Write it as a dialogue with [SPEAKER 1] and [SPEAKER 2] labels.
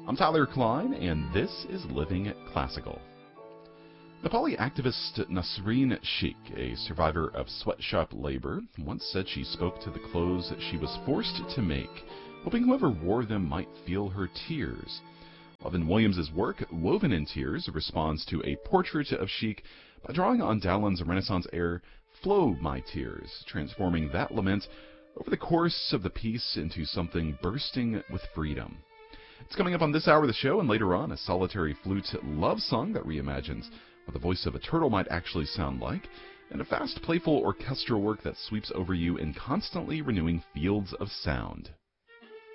[SPEAKER 1] I'm Tyler Klein, and this is Living Classical. Nepali activist Nasreen Sheikh, a survivor of sweatshop labor, once said she spoke to the clothes she was forced to make, hoping whoever wore them might feel her tears. Evan Williams' work, Woven in Tears, responds to a portrait of Sheikh by drawing on Dowland's Renaissance-era Flow My Tears, transforming that lament over the course of the piece into something bursting with freedom. It's coming up on this hour of the show, and later on, a solitary flute love song that reimagines what the voice of a turtle might actually sound like, and a fast, playful orchestral work that sweeps over you in constantly renewing fields of sound.